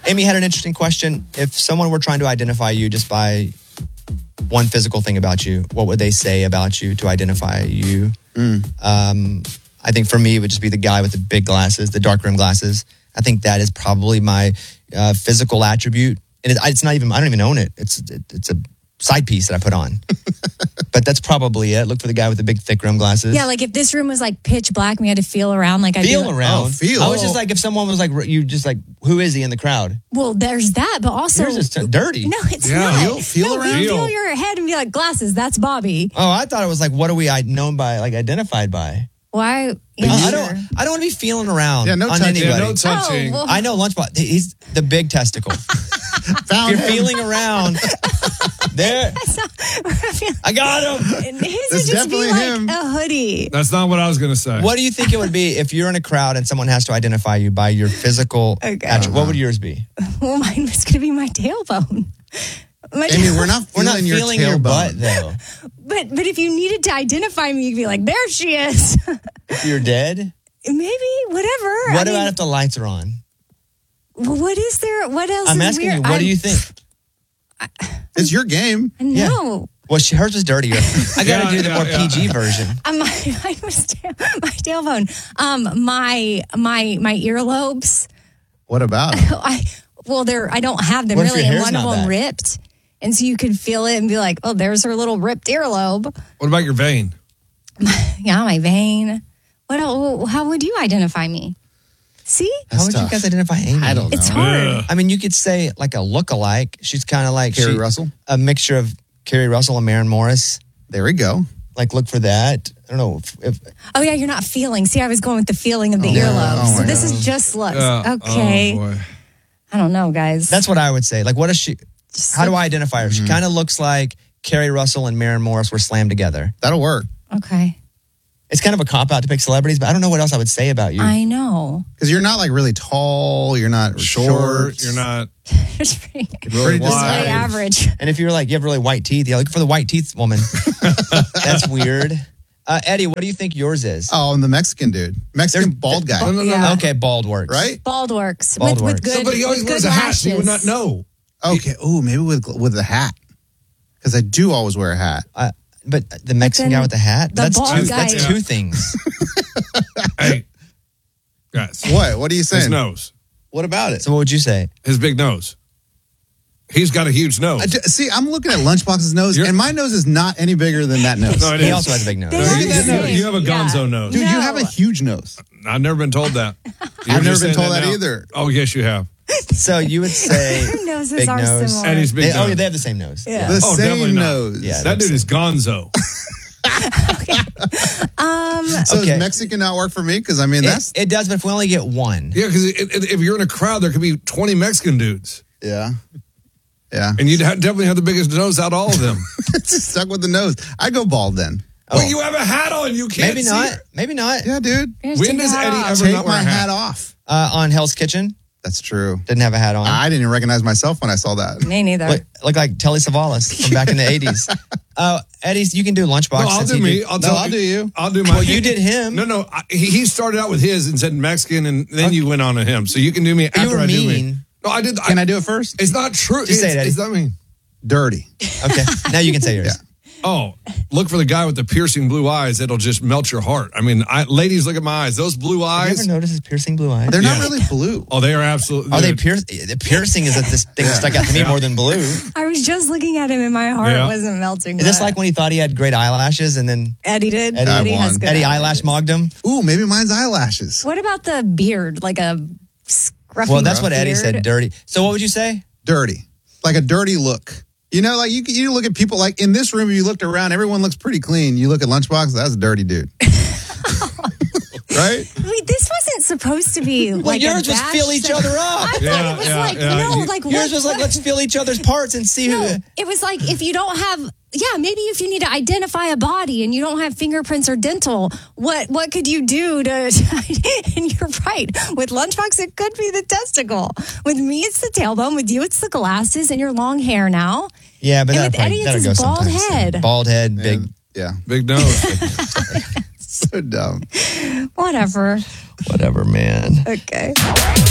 Amy had an interesting question. If someone were trying to identify you just by one physical thing about you, what would they say about you to identify you? I think for me, it would just be the guy with the big glasses, the dark rim glasses. I think that is probably my physical attribute. And it's not even, I don't even own it. It's a side piece that I put on. But that's probably it. Look for the guy with the big, thick rim glasses. Yeah, like if this room was like pitch black and we had to feel around like I do. Feel around? Oh, feel. I was just like, if someone was like, you just like, who is he in the crowd? Well, there's that, but also. Yours is dirty. No, it's not. Feel no, around? You feel your head and be like, glasses, that's Bobby. Oh, I thought it was like, what are we known by, like identified by? Why? I don't want to be feeling around on touching. anybody. Yeah, no touching. Oh, well. I know Lunchbox. He's the big testicle. Found If you're him. feeling around, there. I got him. His would That's just be definitely like him. a hoodie. That's not what I was going to say. What do you think it would be if you're in a crowd and someone has to identify you by your physical attribute? What would yours be? Well, mine was going to be my tailbone. Amy, we're not feeling your butt though. But if you needed to identify me, you'd be like, there she is. If you're dead, maybe whatever. What about if the lights are on? What is there? What else? I'm is asking weird? you. What do you think? It's your game. No. Well, hers was dirtier. I got to do the more PG version. Mine was my tailbone. My earlobes. What about? I don't have them What if really, your and hair's one of not them back? ripped, and so you could feel it and be like, "Oh, there's her little ripped earlobe." What about your vein? Yeah, my vein. What else? How would you identify me? See, How would you tough. guys identify Amy? I don't know. it's hard. Ugh. I mean, you could say like a look-alike. She's kind of like Carrie Russell? a mixture of Carrie Russell and Maren Morris. There we go. Like, look for that. I don't know if Oh yeah, you're not feeling. See, I was going with the feeling of the yeah. earlobe. Oh, So my this God. is just looks. Oh, Okay, boy. I don't know, guys. that's what I would say. Like, what is she? How do I identify her? She kind of looks like Carrie Russell and Maren Morris were slammed together. That'll work. okay. It's kind of a cop-out to pick celebrities, but I don't know what else I would say about you. I know. Because you're not like really tall. You're not Short. You're not It's pretty really just wide. way average. And if you're like, you have really white teeth, you're looking for the white teeth woman. That's weird. Eddie, what do you think yours is? Oh, I'm the Mexican dude. Mexican bald guy. No. Yeah. Okay, bald works. Right? Bald works. Bald with works. good. But he always with wears good a hat, so you would lashes. not know. Okay. Ooh, maybe with the hat. Because I do always wear a hat. But the Mexican then guy with the hat? the bald guy- That's two things. Hey, guys. What are you saying? His nose. What about it? So what would you say? His big nose. He's got a huge nose. See, I'm looking at Lunchbox's nose, and my nose is not any bigger than that nose. No, it He is. also has a big nose. They Look are at the that same. nose. You have a gonzo nose. Dude, you No. have a huge nose. I've never been told that. I've never been told that either. Oh, yes, you have. So you would say Our noses big are nose. similar. And he's big They, nose. yeah, they have the same nose. Yeah. The Oh, definitely same not. nose. Yeah. That dude is gonzo. So Okay. does Mexican not work for me? Because, I mean, that's... It does, but if we only get one. Yeah, because if you're in a crowd, there could be 20 Mexican dudes. Yeah. Yeah. And you'd definitely have the biggest nose out of all of them. Just stuck with the nose. I go bald then. Well, you have a hat on. You can't Maybe see not. it. Maybe not. Yeah, dude. Just When take does it Eddie off. ever Take not wear my a hat hat? off. On Hell's Kitchen, That's true. didn't have a hat on. I didn't even recognize myself when I saw that. Me neither. Look like Telly Savalas from back in the 80s. Eddie, you can do Lunchbox. No, I'll since do he me. did- I'll do you. I'll do my. Well, you did him. No. He started out with his and said Mexican, and then you went on to him. So you can do me after You were I do me. mean. No, I did. Can I do it first? It's not true. Just say it, Eddie. It's not mean. Dirty. Okay, now you can say yours. Yeah. Oh, look for the guy with the piercing blue eyes. That'll just melt your heart. I mean, ladies, look at my eyes. Those blue Have you eyes. ever noticed his piercing blue eyes? They're not Yeah. really blue. Oh, they are absolutely. Are they piercing? The piercing is this thing that stuck out to me more than blue. Is I was just looking at him and my heart Yeah. wasn't melting. this but like when he thought he had great eyelashes and then Eddie did? Eddie won. has good Eddie eyelashes. eyelash mogged him? Ooh, maybe mine's eyelashes. What about the beard? Like a scruffy Well, that's what Eddie beard? said, dirty. So what would you say? Dirty. Like a dirty look. You know, like you look at people like in this room, you looked around, everyone looks pretty clean. You look at Lunchbox, that's a dirty dude. Right? Wait, this wasn't supposed to be like yours a was bash fill each thing. other up. I thought Yeah, it was yeah, like, yeah. no, like Yours what? was like, let's fill each other's parts and see who. No, it was like if you don't have, maybe if you need to identify a body and you don't have fingerprints or dental, what could you do to? And you're right. With Lunchbox, it could be the testicle. With me, it's the tailbone. With you, it's the glasses and your long hair now. Yeah, but And that'll with probably, Eddie, that'll it's go his bald sometimes. head. Bald head, big. Yeah. big nose? So dumb. Whatever. Whatever, man. Okay.